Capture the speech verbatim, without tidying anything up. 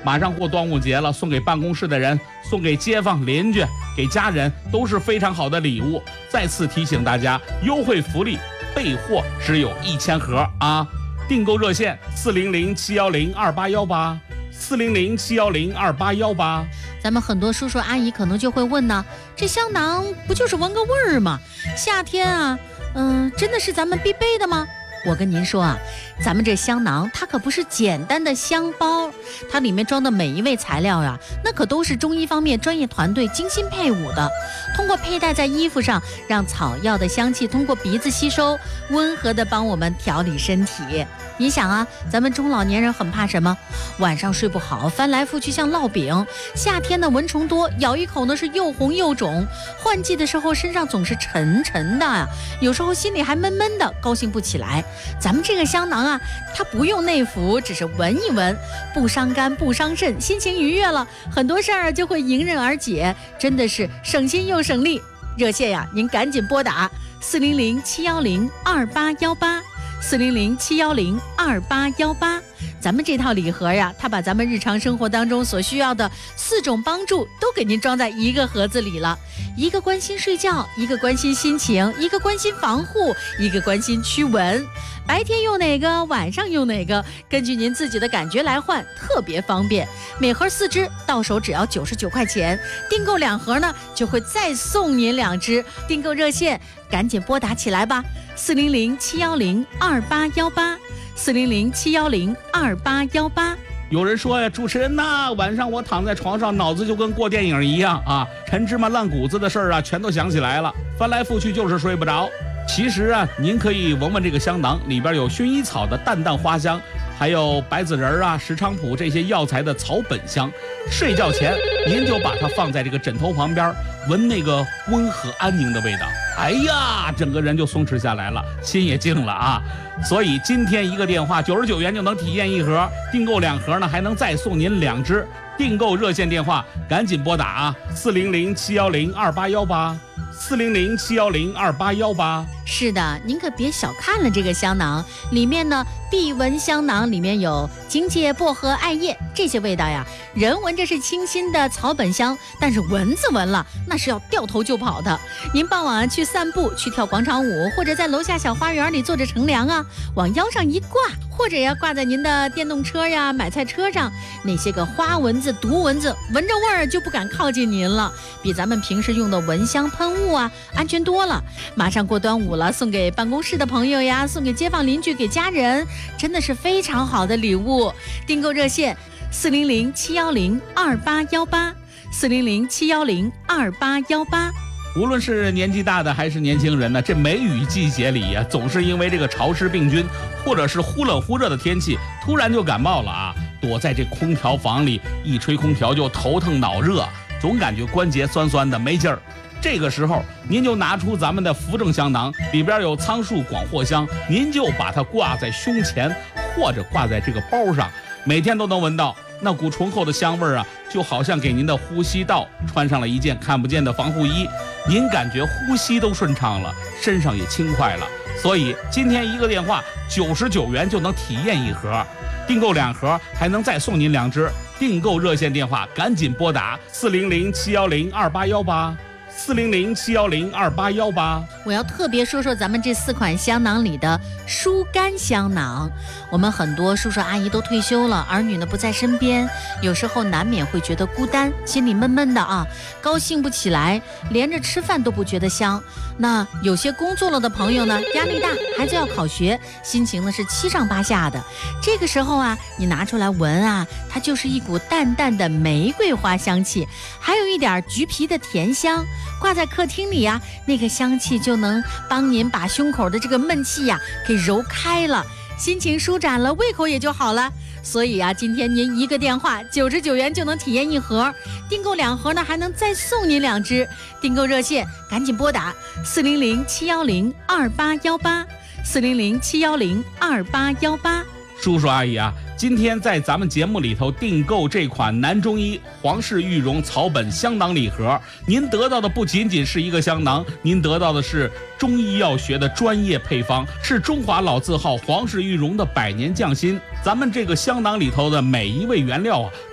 马上过端午节了，送给办公室的人，送给街坊邻居，给家人都是非常好的礼物。再次提醒大家，优惠福利，备货只有一千盒啊！订购热线四零零七幺零二八幺八，四零零七幺零二八幺八。 咱们很多叔叔阿姨可能就会问呢，这香囊不就是闻个味儿吗？夏天啊，嗯、呃，真的是咱们必备的吗？我跟您说啊，咱们这香囊它可不是简单的香包，它里面装的每一味材料呀、啊，那可都是中医方面专业团队精心配伍的。通过佩戴在衣服上，让草药的香气通过鼻子吸收，温和的帮我们调理身体。你想啊，咱们中老年人很怕什么？晚上睡不好，翻来覆去像烙饼。夏天呢，蚊虫多，咬一口呢是又红又肿。换季的时候，身上总是沉沉的呀，有时候心里还闷闷的，高兴不起来。咱们这个香囊啊，它不用内服，只是闻一闻，不伤肝不伤肾，心情愉悦了，很多事儿就会迎刃而解，真的是省心又省力。热线呀，您赶紧拨打四零零七幺零二八幺八。四零零七幺零二八幺八，咱们这套礼盒呀，它把咱们日常生活当中所需要的四种帮助都给您装在一个盒子里了。一个关心睡觉，一个关心心情，一个关心防护，一个关心驱蚊。白天用哪个，晚上用哪个，根据您自己的感觉来换，特别方便。每盒四支，到手只要九十九块钱。订购两盒呢，就会再送您两支。订购热线，赶紧拨打起来吧。四零零七幺零二八幺八，四零零七幺零二八幺八。 有人说呀，主持人呐，晚上我躺在床上，脑子就跟过电影一样啊，陈芝麻烂谷子的事儿啊，全都想起来了，翻来覆去就是睡不着。其实啊，您可以闻闻这个香囊，里边有薰衣草的淡淡花香，还有白子仁啊、石菖蒲这些药材的草本香。睡觉前您就把它放在这个枕头旁边，闻那个温和安宁的味道，哎呀，整个人就松弛下来了，心也静了啊。所以今天一个电话九十九元就能体验一盒，订购两盒呢还能再送您两支。订购热线电话赶紧拨打啊，四零零七幺零二八幺八，四零零七幺零二八幺八。 是的，您可别小看了这个香囊，里面呢必闻香囊里面有荆芥、薄荷、艾叶这些味道呀，人闻着是清新的草本香，但是蚊子闻了那是要掉头就跑的。您傍晚去散步，去跳广场舞，或者在楼下小花园里坐着乘凉啊，往腰上一挂，或者呀挂在您的电动车呀、买菜车上，那些个花蚊子、毒蚊子闻着味儿就不敢靠近您了，比咱们平时用的蚊香喷雾啊安全多了。马上过端午了，送给办公室的朋友呀，送给街坊邻居，给家人，真的是非常好的礼物。订购热线四零零七幺零二八幺八，四零零七幺零二八幺八。 无论是年纪大的还是年轻人呢，这梅雨季节里呀、啊，总是因为这个潮湿病菌，或者是忽冷忽热的天气，突然就感冒了啊。躲在这空调房里，一吹空调就头疼脑热，总感觉关节酸酸的没劲儿。这个时候您就拿出咱们的扶正香囊，里边有苍树广藿香，您就把它挂在胸前或者挂在这个包上，每天都能闻到那股醇厚的香味儿啊，就好像给您的呼吸道穿上了一件看不见的防护衣，您感觉呼吸都顺畅了，身上也轻快了。所以今天一个电话九十九元就能体验一盒，订购两盒还能再送您两支。订购热线电话赶紧拨打四零零七幺零二八幺八，四零零七幺零二八幺八。 我要特别说说咱们这四款香囊里的疏肝香囊。我们很多叔叔阿姨都退休了，儿女呢不在身边，有时候难免会觉得孤单，心里闷闷的啊，高兴不起来，连着吃饭都不觉得香。那有些工作了的朋友呢，压力大，孩子要考学，心情呢是七上八下的。这个时候啊，你拿出来闻啊，它就是一股淡淡的玫瑰花香气，还有一点橘皮的甜香，挂在客厅里啊，那个香气就能帮您把胸口的这个闷气呀、啊、给揉开了，心情舒展了，胃口也就好了。所以啊，今天您一个电话九十九元就能体验一盒，订购两盒呢还能再送您两支。订购热线赶紧拨打四零零七幺零二八幺八，四零零七幺零二八幺八。 叔叔阿姨啊，今天在咱们节目里头订购这款南中医皇氏玉荣草本香囊礼盒，您得到的不仅仅是一个香囊，您得到的是中医药学的专业配方，是中华老字号皇氏玉荣的百年匠心。咱们这个香囊里头的每一味原料啊，